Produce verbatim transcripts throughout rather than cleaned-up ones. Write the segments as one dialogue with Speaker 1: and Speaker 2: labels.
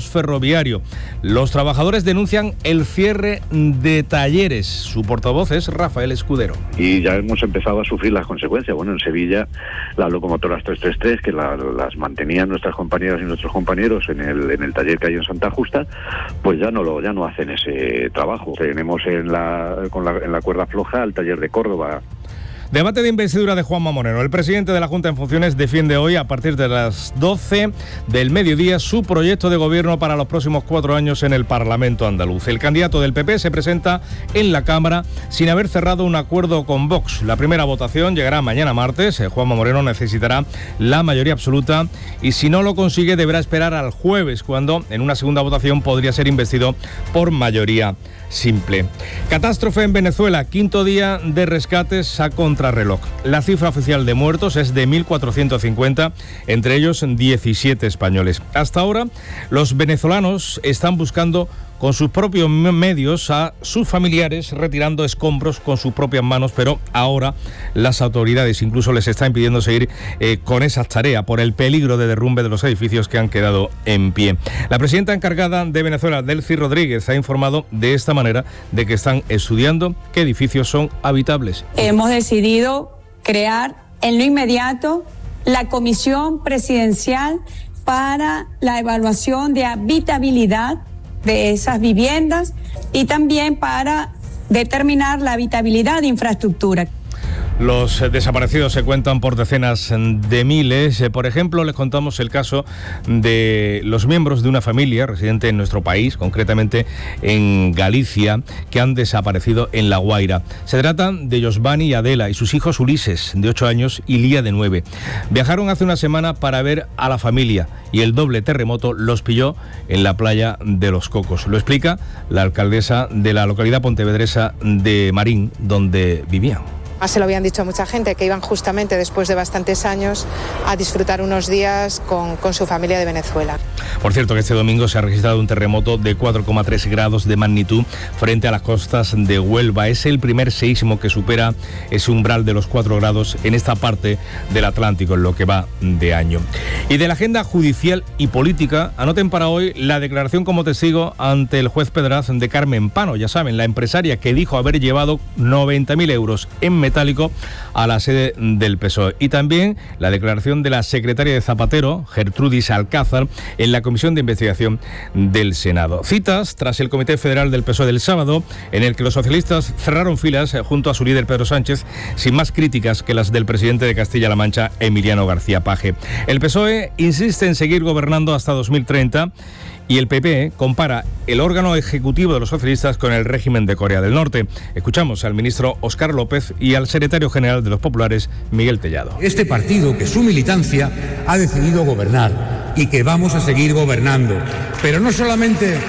Speaker 1: ferroviario. Los trabajadores denuncian el cierre de talleres. Su portavoz es Rafael Escudero.
Speaker 2: Y ya hemos empezado a sufrir las consecuencias. Bueno, en Sevilla las locomotoras tres tres tres, que la, las mantenían nuestras compañeras y nuestros compañeros en el, en el taller que hay en Santa Justa, pues ya no lo ya no hacen ese trabajo. Tenemos en la, con la, en la cuerda floja al taller de Córdoba.
Speaker 1: Debate de investidura de Juanma Moreno. El presidente de la Junta en funciones defiende hoy, a partir de las doce del mediodía, su proyecto de gobierno para los próximos cuatro años en el Parlamento andaluz. El candidato del P P se presenta en la Cámara sin haber cerrado un acuerdo con Vox. La primera votación llegará mañana martes. Juanma Moreno necesitará la mayoría absoluta y si no lo consigue deberá esperar al jueves, cuando en una segunda votación podría ser investido por mayoría simple. Catástrofe en Venezuela, quinto día de rescates a contrarreloj. La cifra oficial de muertos es de mil cuatrocientos cincuenta, entre ellos diecisiete españoles. Hasta ahora, los venezolanos están buscando con sus propios medios a sus familiares, retirando escombros con sus propias manos, pero ahora las autoridades incluso les están impidiendo seguir eh, con esas tareas por el peligro de derrumbe de los edificios que han quedado en pie. La presidenta encargada de Venezuela, Delcy Rodríguez, ha informado de esta manera de que están estudiando qué edificios son habitables.
Speaker 3: Hemos decidido crear en lo inmediato la Comisión Presidencial para la evaluación de habitabilidad de esas viviendas y también para determinar la habitabilidad de infraestructura.
Speaker 1: Los desaparecidos se cuentan por decenas de miles. Por ejemplo, les contamos el caso de los miembros de una familia residente en nuestro país, concretamente en Galicia, que han desaparecido en La Guaira. Se trata de Josvani y Adela y sus hijos Ulises, de ocho años, y Lía, de nueve. Viajaron hace una semana para ver a la familia y el doble terremoto los pilló en la playa de Los Cocos. Lo explica la alcaldesa de la localidad pontevedresa de Marín, donde vivían.
Speaker 4: Se lo habían dicho a mucha gente, que iban justamente después de bastantes años a disfrutar unos días con, con su familia de Venezuela.
Speaker 1: Por cierto, que este domingo se ha registrado un terremoto de cuatro coma tres grados de magnitud frente a las costas de Huelva. Es el primer seísmo que supera ese umbral de los cuatro grados en esta parte del Atlántico en lo que va de año. Y de la agenda judicial y política, anoten para hoy la declaración como testigo ante el juez Pedraz de Carmen Pano. Ya saben, la empresaria que dijo haber llevado noventa mil euros en metálico a la sede del P S O E. Y también la declaración de la secretaria de Zapatero, Gertrudis Alcázar, en la Comisión de Investigación del Senado. Citas tras el Comité Federal del P S O E del sábado, en el que los socialistas cerraron filas junto a su líder Pedro Sánchez, sin más críticas que las del presidente de Castilla-La Mancha, Emiliano García Paje. El P S O E insiste en seguir gobernando hasta dos mil treinta. Y el P P compara el órgano ejecutivo de los socialistas con el régimen de Corea del Norte. Escuchamos al ministro Óscar López y al secretario general de los populares, Miguel Tellado.
Speaker 5: Este partido, que su militancia ha decidido gobernar y que vamos a seguir gobernando, pero no solamente,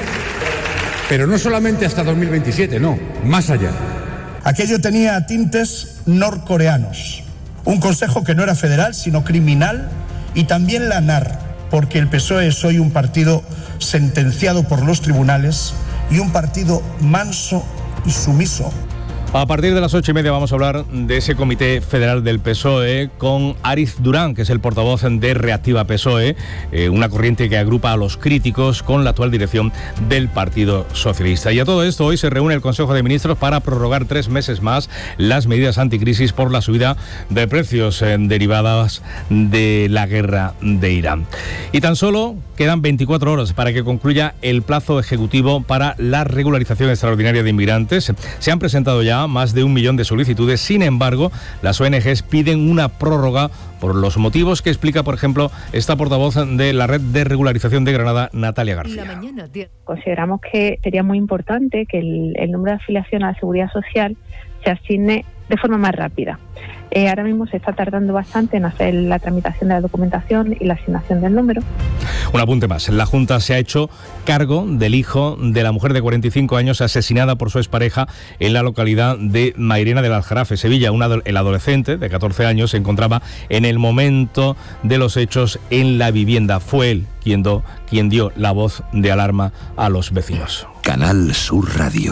Speaker 5: pero no solamente hasta dos mil veintisiete, no, más allá.
Speaker 6: Aquello tenía tintes norcoreanos, un consejo que no era federal, sino criminal, y también la N A R, porque el P S O E es hoy un partido sentenciado por los tribunales y un partido manso y sumiso.
Speaker 1: A partir de las ocho y media vamos a hablar de ese Comité Federal del P S O E con Ariz Durán, que es el portavoz de Reactiva P S O E, eh, una corriente que agrupa a los críticos con la actual dirección del Partido Socialista. Y a todo esto, hoy se reúne el Consejo de Ministros para prorrogar tres meses más las medidas anticrisis por la subida de precios eh, derivadas de la guerra de Irán. Y tan solo quedan veinticuatro horas para que concluya el plazo ejecutivo para la regularización extraordinaria de inmigrantes. Se han presentado ya más de un millón de solicitudes. Sin embargo, las O N Ges piden una prórroga por los motivos que explica, por ejemplo, esta portavoz de la Red de Regularización de Granada, Natalia García.
Speaker 7: Consideramos que sería muy importante que el, el número de afiliación a la Seguridad Social se asigne de forma más rápida. Eh, ahora mismo se está tardando bastante en hacer la tramitación de la documentación y la asignación del número.
Speaker 1: Un apunte más. La Junta se ha hecho cargo del hijo de la mujer de cuarenta y cinco años asesinada por su expareja en la localidad de Mairena del Aljarafe, Sevilla. Una, el adolescente de catorce años se encontraba en el momento de los hechos en la vivienda. Fue él quien, do, quien dio la voz de alarma a los vecinos.
Speaker 8: Canal Sur Radio.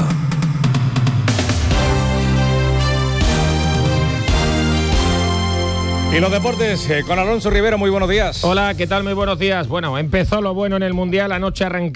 Speaker 1: Y los deportes, eh, con Alonso Rivero, muy buenos días.
Speaker 9: Hola, ¿qué tal? Muy buenos días. Bueno, empezó lo bueno en el Mundial, anoche arrancó